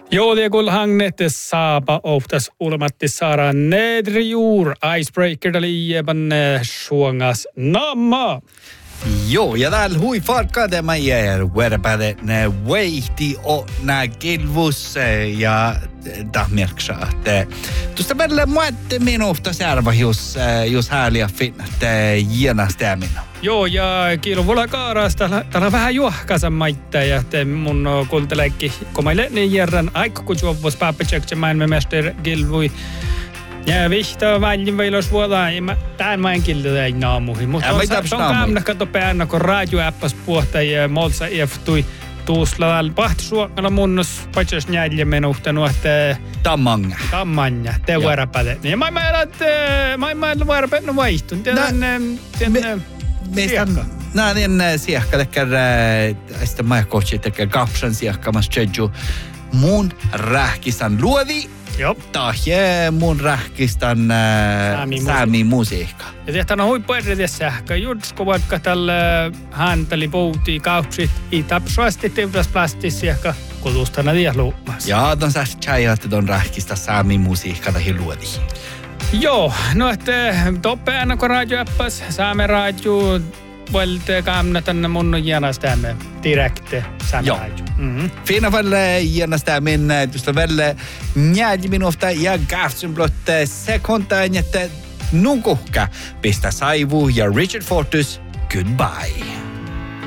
Jo, det går hangnet saapa oftas ulmatti saara nedrijuur icebreaker liiban suongas namma. Joo, ja täällä hui farkkade mä jär verpäde ne veihti o nä kilvus ja tahmirksa että tuosta välillä muette minusta särva jos hääliä finnat jänästämin. Joo, ja kilvulla kaarasta täällä vähän juohkasa maittaa ja mun kuunteleekki komaille niin järän aika kun juovus pääpätsäksä maailmanmester kilvui. Ja vihtaa välin veilos vuotaan, ja tämän mä en kiltä ei naamuihin. Mutta on kaamna kato päänä, kun radioäppäs puhtaa ja molsa eftui tuuslalla. Pahti suokalla munnos paitsi njälje menuhtanut, että Tammanja, te vuoropäde. Ja mä en vuoropäde vaihtun. Siekka. Näin siekka, tekkär sitä majakotsi tekkär kapsan siekka, mas tsedju mun rähkisan luovi. Joo. Tahje mun rähkistan saami musiikka. Ja tehtävän huippuerredes sähkö. Jutsko vaikka tällä hänteli poutii kaupsit i tapsuasti tevdas plastis sähkö kulustana tiedä luumas. Ja ton sä tjäjä, että ton rähkistä saami musiikka tahi luodi. Joo, no että toppeana kun radioäppäs saame radio voilte kaamna tänne mun jänastämme direkte saame radio. Fina välle jänastämin tuosta välle njäädi minusta ja gaftsun blotte sekuntain, että nukuhka pistä Saivu ja Richard Fortus goodbye.